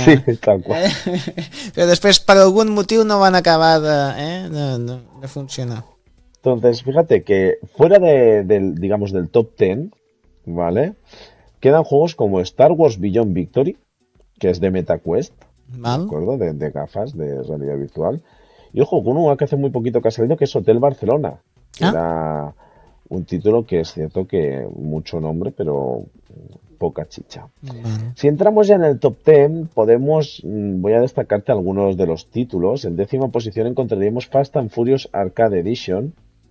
Sí, tal cual. Però després per algun motiu no van acabar de funcionar. Entonces, fíjate que fuera digamos, del top 10, ¿vale? Quedan juegos como Star Wars Beyond Victory, que es de MetaQuest, ¿de Val? acuerdo? De gafas de realidad virtual. Y ojo, con uno que hace muy poquito que ha salido, que es Hotel Barcelona, que Ah, era un título que es cierto que mucho nombre, pero poca chicha. val. Si entramos ya en el top 10, voy a destacarte algunos de los títulos. En décima posición encontraríamos Fast and Furious Arcade Edition,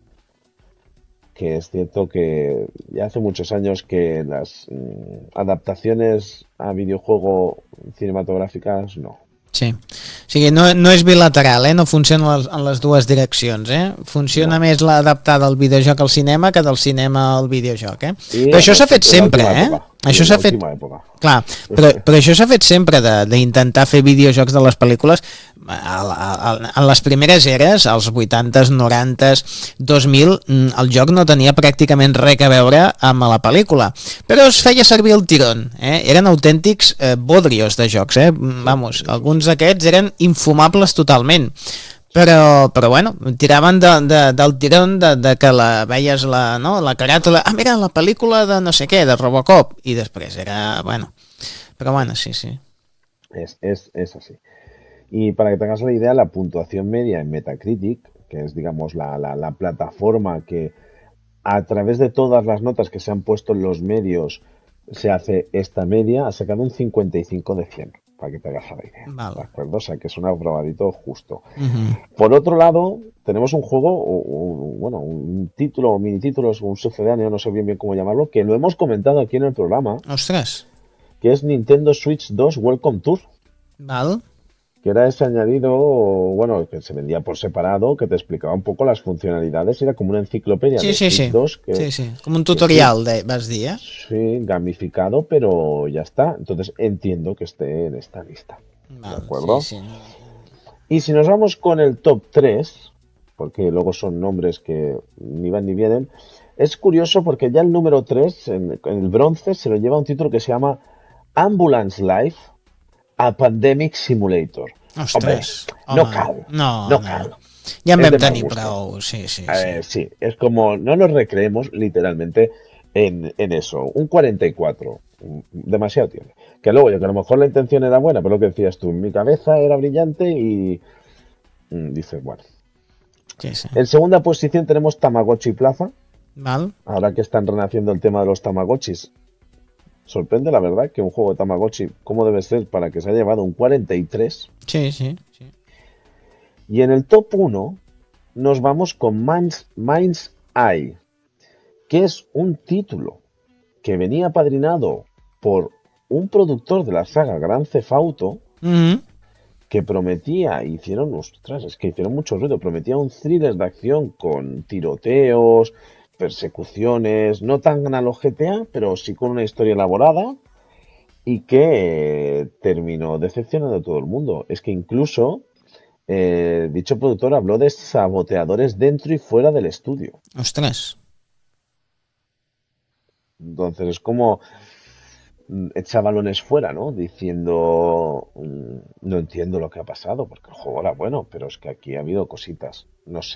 que es cierto que ya hace muchos años que las adaptaciones a videojuego cinematográficas no. Sí. O sigui, no és bilateral, no funciona en les dues direccions, Funciona No. més l'adaptada al videojoc al cinema que del cinema al videojoc, Y Però això s'ha fet en la sempre, última época. Y Això en la s'ha fet... última época. Clar, però això s'ha fet sempre d'intentar fer videojocs de les pel·lícules en les primeres eres, als 80s, 90s, 2000, el joc no tenia pràcticament res a veure amb la pel·lícula, però es feia servir el tirón, eren autèntics bodrios de jocs, vamos, alguns d'aquests eren infumables totalment, però bueno, tiraven del tirón de que veies la caràtula, mira, la pel·lícula de no sé què, de Robocop, i després era, bueno, però bueno, sí. Es así. Y para que tengas la idea, la puntuación media en Metacritic, que es, digamos, la plataforma que a través de todas las notas que se han puesto en los medios se hace esta media, ha sacado un 55 de 100, para que te hagas la idea. Val. ¿De acuerdo? O sea, que es un aprobadito justo. Uh-huh. Por otro lado, tenemos un juego, bueno, un título o mini título, un sucedáneo, no sé bien cómo llamarlo, que lo hemos comentado aquí en el programa, Ostres, que es Nintendo Switch 2 Welcome Tour, val? que era ese añadido, bueno, que se vendía por separado, que te explicaba un poco las funcionalidades, era como una enciclopedia Sí, de sí, Switch sí. 2 Sí. Com un que sí, tutorial, vas dir, sí, gamificado, pero ya está. Entonces entiendo que esté en esta lista. ¿De Val, acuerdo? sí. Y si nos vamos con el top 3, porque luego son nombres que ni van ni vienen, es curioso porque ya el número 3 en el bronce, se lo lleva un título que se llama Ambulance Life, a Pandemic Simulator. Hombre, Ostres, no home, cal, no. no cal. Ja en Es vam de mal tenir gusto. prou, sí. Sí, es como, no nos recreemos literalmente en eso. Un 44, demasiado tiene. Que luego, yo que a lo mejor la intención era buena, pero lo que decías tú, mi cabeza era brillante y dices, bueno. Sí. En segunda posición tenemos Tamagotchi Plaza. Val? Ahora que están renaciendo el tema de los Tamagotchis, sorprende la verdad que un juego de Tamagotchi, ¿cómo debe ser para que se haya llevado un 43? Sí. Y en el top 1 nos vamos con Mind's Eye, que es un título que venía apadrinado por un productor de la saga Grand Theft Auto Mm-hmm. que prometía, es que hicieron mucho ruido, prometía un thriller de acción con tiroteos, persecuciones, no tan a lo GTA, pero sí con una historia elaborada y que terminó decepcionando a todo el mundo. Es que incluso dicho productor habló de saboteadores dentro y fuera del estudio. Ostres. Entonces es como echa balones fuera, ¿no? Diciendo, no entiendo lo que ha pasado, porque el juego era bueno, pero es que aquí ha habido cositas.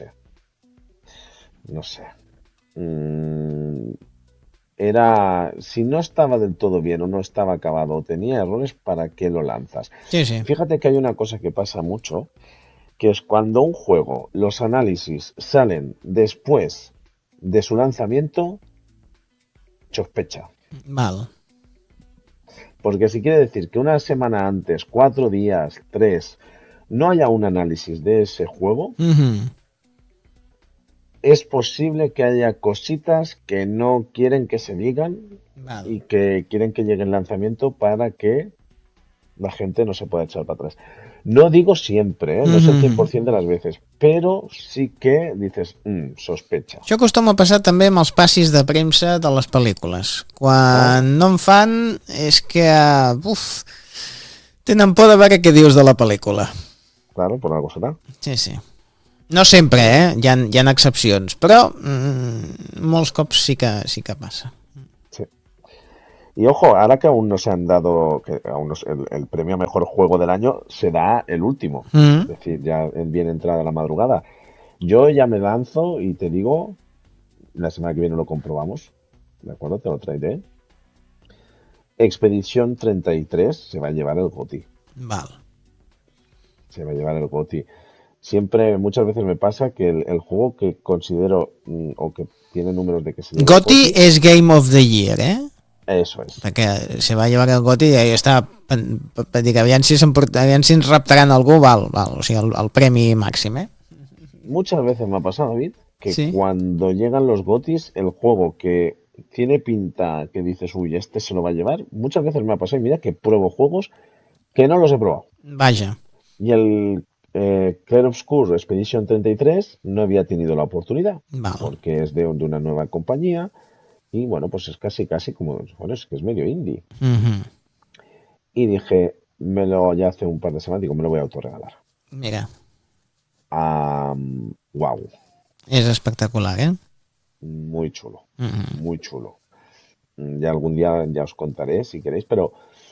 No sé. Mm, si no estaba del todo bien o no estaba acabado o tenía errores, ¿para qué lo lanzas? Sí. Fíjate que hay una cosa que pasa mucho, que es cuando un juego, los análisis salen después de su lanzamiento, sospecha. Val. Porque si quiere decir que una semana antes, 4 días, 3, no haya un análisis de ese juego, Mm-hmm. es posible que haya cositas que no quieren que se digan Val. y que quieren que llegue el lanzamiento para que la gente no se pueda echar para atrás. No digo siempre, no es el 100% de las veces, pero sí que dices, sospecha. Això acostuma a passar també amb els passis de premsa de les pel·lícules. Quan no en fan és que tenen por de veure què dius de la pel·lícula. Claro, por algo será. Sí. No sempre, hi ha excepcions, però molts cops sí que passa. Sí. Y ojo, ahora que aún no se han dado, que aún no el premio a mejor juego del año se da el último. Es Mm. decir, ya bien entrada la madrugada. Yo ya me lanzo y te digo, la semana que viene lo comprobamos. ¿De acuerdo? Te lo traeré. Expedición 33 se va a llevar el GOTY. Val. Se va a llevar el GOTY. Siempre, muchas veces me pasa que el juego que considero o que tiene números de que se lleve el GOTY GOTY, és Game of the Year, eso es. perquè se va llevar el GOTY i està per dir que aviam si ens raptaran algú, val, o sigui, el premi màxim, Muchas veces me ha pasado, David, que Sí. cuando llegan los GOTYs, el juego que tiene pinta que dices, uy, este se lo va a llevar, muchas veces me ha pasado y mira que pruebo juegos que no los he probado. Vaja. Y el Clair Obscur Expedition 33 no había tenido la oportunidad, Val. porque es de una nueva compañía y bueno, pues es casi como, bueno, es que es medio indie. Mhm. Y dije, ya hace un par de semanas, digo, me lo voy a autorregalar. Mira, Wow, és espectacular, muy chulo, Mhm. muy chulo. Ya algún día ya os contaré si queréis, pero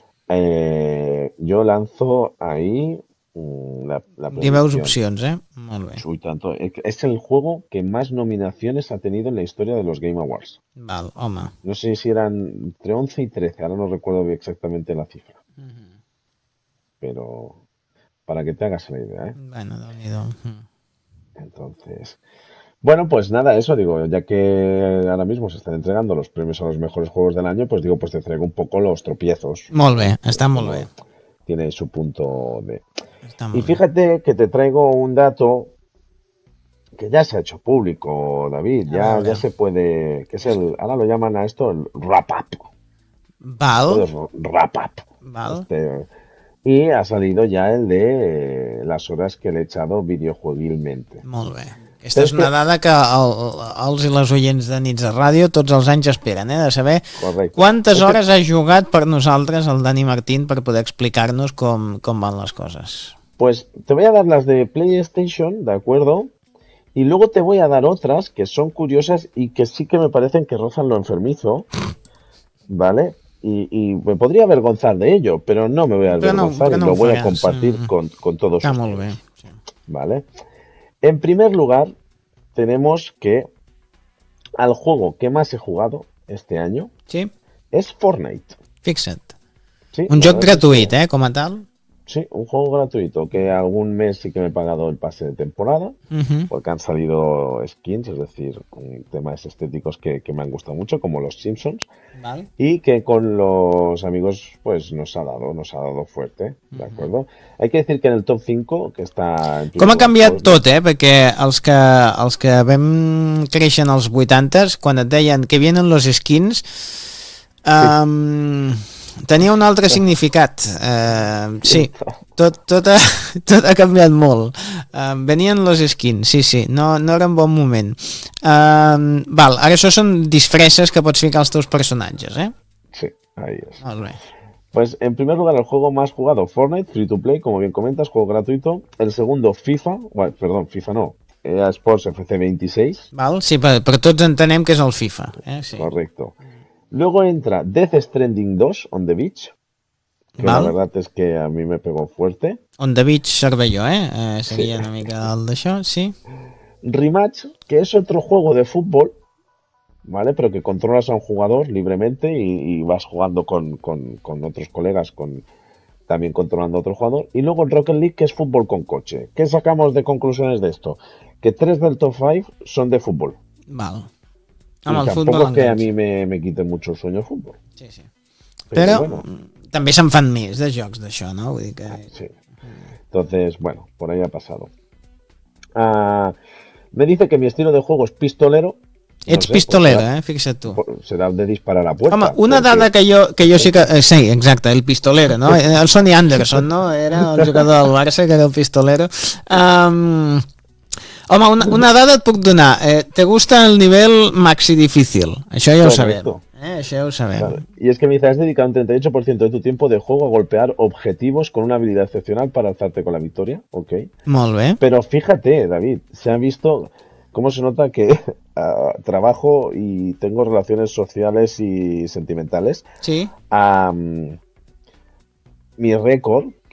yo lanzo ahí la Hi veus predicción. opcions, Molt bé. Uy, tanto. Es el juego que más nominaciones ha tenido en la historia de los Game Awards. Val, home. No sé si eran entre 11 y 13, ahora no recuerdo exactamente la cifra, Mhm. pero para que te hagas la idea, ¿eh? Bueno, Déu-n'hi-do. Entonces, bueno, pues nada, eso digo, ya que ahora mismo se están entregando los premios a los mejores juegos del año, pues digo, pues te traigo un poco los tropiezos. Molt bé, està molt Como bé. tiene su punto de... Està Y molt bé. fíjate que te traigo un dato que ya se ha hecho público, David, A veure. ya se puede, que es ahora lo llaman a esto el wrap up. Val, Todo es wrap up. val. Y ha salido ya el de las horas que le he echado videojueguilmente. Molt bé. Aquesta Però és una dada que els i les oients de Nits de Ràdio tots els anys esperen, de saber Correcte. quantes hores ha jugat per nosaltres el Dani Martín per poder explicar-nos com van les coses. Pues te voy a dar las de PlayStation, ¿de acuerdo? Y luego te voy a dar otras que son curiosas y que sí que me parecen que rozan lo enfermizo, ¿vale? Y me podría avergonzar de ello, pero no me voy a Però no avergonzar y ho lo voy a faràs. compartir con todos Està molt bé. ustedes, Sí. ¿vale? En primer lugar, tenemos que al juego que más he jugado este año Sí? es Fortnite. Fixa't. Sí, Un la joc verdad es que gratuït, com a tal. sí, un juego gratuito que algún mes sí que me he pagado el pase de temporada, porque han salido skins, es decir, temas estéticos que me han gustado mucho, como los Simpsons, Val. y que con los amigos pues nos ha dado fuerte, ¿de acuerdo? Hay que decir que en el top 5, que está en primer Com ha lugar, canviat pues, tot, perquè els que vam créixer en els 80s, quan et deien que vienen los skins, tenia un altre significat. Sí, tot ha canviat molt. Venien los skins, sí, no era un bon moment. Val, ara això són disfresses que pots ficar als teus personatges, Sí, ahí es. Molt bé. Pues en primer lugar el juego más jugado, Fortnite, free to play, como bien comentas, juego gratuito. El segundo, FIFA, bueno, perdón, FIFA no, EA Sports FC 26, Val? Sí, però tots entenem que és el FIFA. Sí. correcto. Luego entra Death Stranding 2 on the Beach, que la Val? verdad es que a mí me pegó fuerte. On the Beach servei jo, seria una mica el d'això, sí. Rematch, que es otro juego de fútbol, ¿vale? Pero que controlas a un jugador libremente y vas jugando con otros colegas, también controlando a otro jugador. Y luego el Rocket League, que es fútbol con coche. ¿Qué sacamos de conclusiones de esto? Que 3 del top 5 son de fútbol. Val. Y Amb el tampoco futbol es que a enganxa. mí me quite mucho el sueño el fútbol. Sí. Pero Però bueno, també se'n fan més de jocs d'això, no? Vull dir que... sí. Entonces, bueno, por ahí ha pasado. Me dice que mi estilo de juego es pistolero. No Ets sé, pistolero, pues fixa't tu. será de disparar a puerta. Home, una porque- dada que jo sí que... sí, exacte, el pistolero, no? El Sonny Anderson, no? Era el jugador del Barça, que era el pistolero. Home, una dada et puc donar. Te gusta el nivell maxi difícil. Això ja ho sabem. Correcto. Això ja ho sabem. Claro. Y es que me dice, has dedicado un 38% de tu tiempo de juego a golpear objetivos con una habilidad excepcional para alzarte con la victoria. Ok. Molt bé. Pero fíjate, David, se ha visto cómo se nota que trabajo y tengo relaciones sociales y sentimentales. Sí. Mi récord